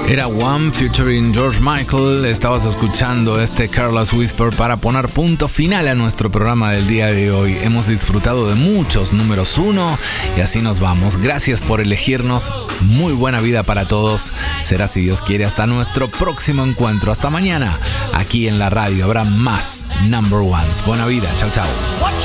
Era One featuring George Michael. Estabas escuchando este Careless Whisper para poner punto final a nuestro programa del día de hoy. Hemos disfrutado de muchos números 1 y así nos vamos. Gracias por elegirnos. Muy buena vida para todos. Será, si Dios quiere, hasta nuestro próximo encuentro. Hasta mañana. Aquí en la radio habrá más Number Ones. Buena vida. Chau, chau.